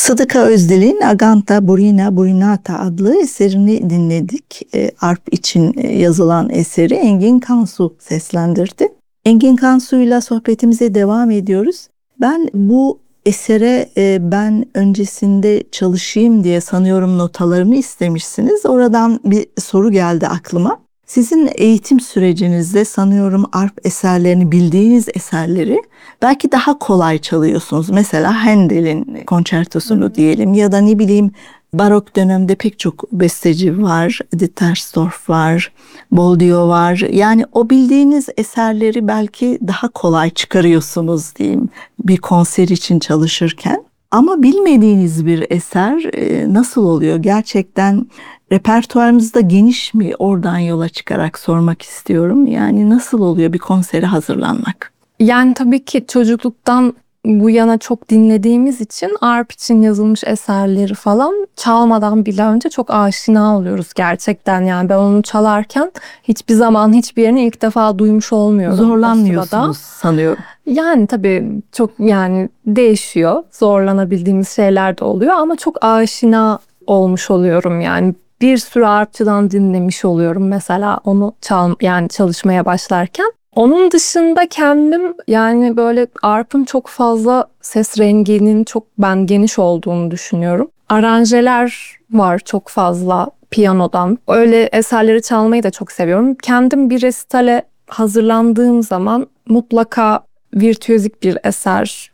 Sıdıka Özdil'in Aganta Burina Burinata adlı eserini dinledik. Arp için yazılan eseri Engin Kansu seslendirdi. Engin Kansu'yla sohbetimize devam ediyoruz. Ben bu esere ben öncesinde çalışayım diye sanıyorum notalarımı istemişsiniz. Oradan bir soru geldi aklıma. Sizin eğitim sürecinizde sanıyorum arp eserlerini, bildiğiniz eserleri belki daha kolay çalıyorsunuz. Mesela Handel'in konçertosunu diyelim ya da ne bileyim barok dönemde pek çok besteci var. Dittersdorf var, Bobbio var. Yani o bildiğiniz eserleri belki daha kolay çıkarıyorsunuz diyeyim bir konser için çalışırken. Ama bilmediğiniz bir eser nasıl oluyor? Gerçekten repertuarınızda geniş mi? Oradan yola çıkarak sormak istiyorum. Yani nasıl oluyor bir konsere hazırlanmak? Yani tabii ki çocukluktan bu yana çok dinlediğimiz için arp için yazılmış eserleri falan çalmadan bile önce çok aşina oluyoruz gerçekten. Yani ben onu çalarken hiçbir zaman hiçbir yerini ilk defa duymuş olmuyorum. Zorlanmıyorsunuz sanıyorum. Yani tabii çok değişiyor. Zorlanabildiğimiz şeyler de oluyor ama çok aşina olmuş oluyorum yani. Bir sürü arpçıdan dinlemiş oluyorum mesela onu çalışmaya başlarken. Onun dışında kendim yani böyle arp'ın çok fazla ses renginin çok geniş olduğunu düşünüyorum. Aranjeler var çok fazla piyanodan. Öyle eserleri çalmayı da çok seviyorum. Kendim bir resitale hazırlandığım zaman mutlaka virtüözik bir eser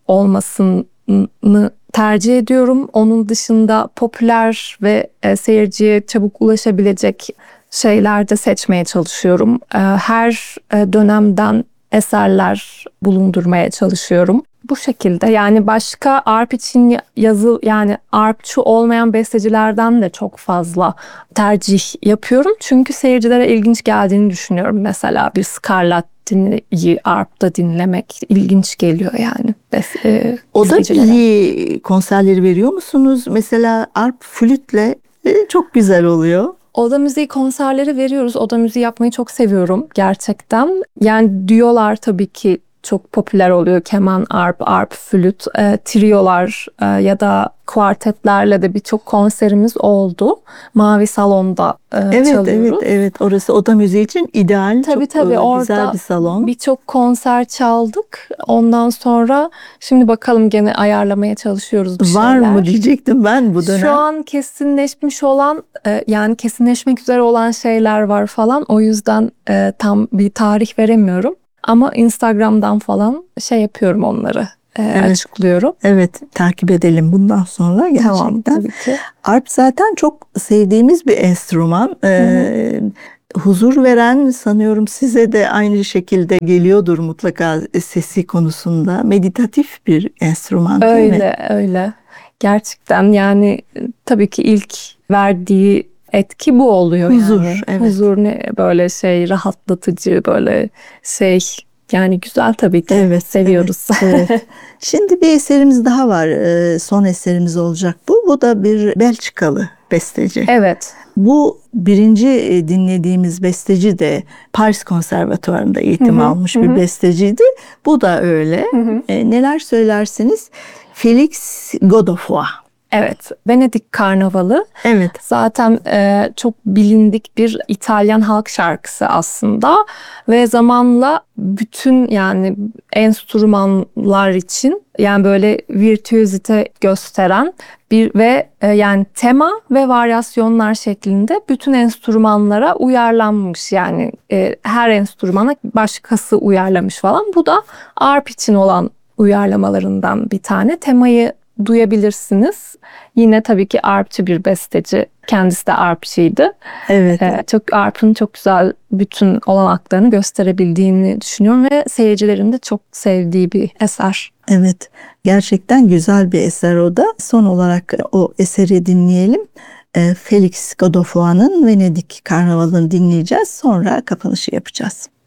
olmasını tercih ediyorum. Onun dışında popüler ve seyirciye çabuk ulaşabilecek şeyler de seçmeye çalışıyorum. Her dönemden eserler bulundurmaya çalışıyorum. Bu şekilde yani başka arp için yani arpçı olmayan bestecilerden de çok fazla tercih yapıyorum. Çünkü seyircilere ilginç geldiğini düşünüyorum. Mesela bir Scarlatti'yi arp'ta dinlemek ilginç geliyor yani. O da iyi konserleri veriyor musunuz? Mesela arp flütle çok güzel oluyor. Oda müziği konserleri veriyoruz. Oda müziği yapmayı çok seviyorum gerçekten. Yani düyolar tabii ki çok popüler oluyor. Keman, arp, flüt, triolar ya da kuartetlerle de birçok konserimiz oldu. Mavi Salon'da çalıyoruz. Evet. Orası oda müziği için ideal. Tabii çok orada güzel bir salon. Birçok konser çaldık. Ondan sonra şimdi bakalım gene ayarlamaya çalışıyoruz bir şeyler. Var mı diyecektim ben bu dönem. Şu an kesinleşmiş olan yani kesinleşmek üzere olan şeyler var falan. O yüzden tam bir tarih veremiyorum. Ama Instagram'dan falan yapıyorum onları. Açıklıyorum. Evet, takip edelim bundan sonra gerçekten. Tamam, tabii ki. Arp zaten çok sevdiğimiz bir enstrüman. Huzur veren sanıyorum size de aynı şekilde geliyordur mutlaka sesi konusunda. Meditatif bir enstrüman değil mi? Öyle. Gerçekten yani tabii ki ilk verdiği etki bu oluyor. Huzur, yani. evet. Huzur böyle rahatlatıcı böyle yani güzel tabii ki. Evet, seviyoruz. Evet. Şimdi bir eserimiz daha var. Son eserimiz olacak bu. Bu da bir Belçikalı besteci. Evet. Bu birinci dinlediğimiz besteci de Paris Konservatuvarı'nda eğitim almış bir besteciydi. Bu da öyle. Neler söylersiniz? Félix Godefroy. Evet, Venedik Karnavalı. Evet. Zaten çok bilindik bir İtalyan halk şarkısı aslında ve zamanla bütün yani enstrümanlar için yani böyle virtüözite gösteren ve yani tema ve varyasyonlar şeklinde bütün enstrümanlara uyarlanmış yani her enstrümana başkası uyarlamış falan. Bu da arp için olan uyarlamalarından bir tane. Temayı duyabilirsiniz. Yine tabii ki arpçı bir besteci. Kendisi de arpçıydı. Evet. Çok arp'ın çok güzel bütün olanaklarını gösterebildiğini düşünüyorum ve seyircilerin de çok sevdiği bir eser. Evet. Gerçekten güzel bir eser o da. Son olarak o eseri dinleyelim. Félix Godefroy'un Venedik Karnavalı'nı dinleyeceğiz. Sonra kapanışı yapacağız.